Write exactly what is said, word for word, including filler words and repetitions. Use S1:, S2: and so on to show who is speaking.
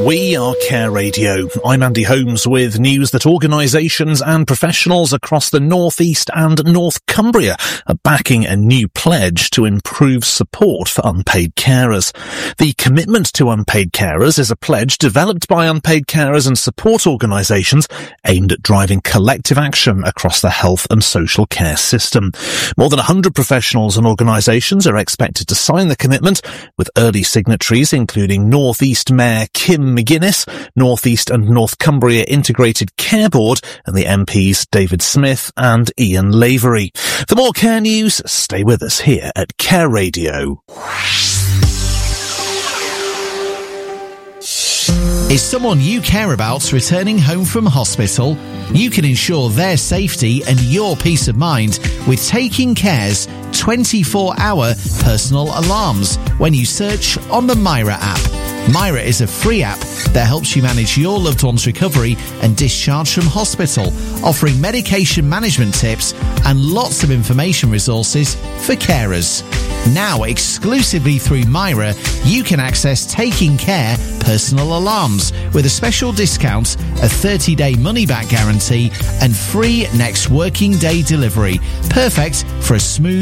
S1: We are Care Radio. I'm Andy Holmes with news that organisations and professionals across the North East and North Cumbria are backing a new pledge to improve support for unpaid carers. The Commitment to Unpaid Carers is a pledge developed by unpaid carers and support organisations aimed at driving collective action across the health and social care system. More than one hundred professionals and organisations are expected to sign the commitment, with early signatories including North East Mayor Kim McGuinness, North East and North Cumbria Integrated Care Board, and the M Ps David Smith and Ian Lavery. For more care news, stay with us here at Care Radio.
S2: Is someone you care about returning home from hospital? You can ensure their safety and your peace of mind with Taking Care's twenty-four hour personal alarms when you search on the Myra app. Myra is a free app that helps you manage your loved one's recovery and discharge from hospital, offering medication management tips and lots of information resources for carers. Now, exclusively through Myra, you can access Taking Care personal alarms with a special discount, a thirty day money-back guarantee and free next working day delivery. Perfect for a smooth